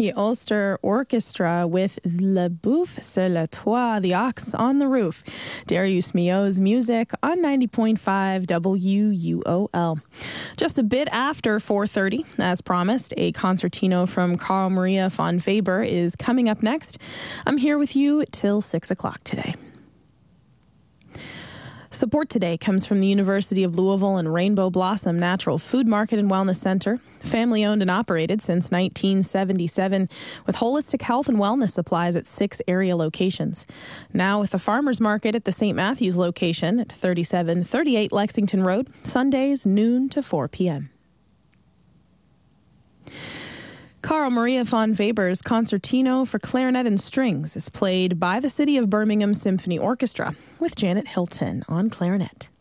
The Ulster Orchestra with Le Boeuf sur le toit, the ox on the roof. Darius Milhaud's music on 90.5 WUOL. Just a bit after 4:30, as promised, a concertino from Carl Maria von Weber is coming up next. I'm here with you till 6 o'clock today. Support today comes from the University of Louisville and Rainbow Blossom Natural Food Market and Wellness Center, family owned and operated since 1977, with holistic health and wellness supplies at 6 area locations. Now with the Farmers Market at the St. Matthews location at 3738 Lexington Road, Sundays noon to 4 p.m. Carl Maria von Weber's Concertino for Clarinet and Strings is played by the City of Birmingham Symphony Orchestra with Janet Hilton on clarinet.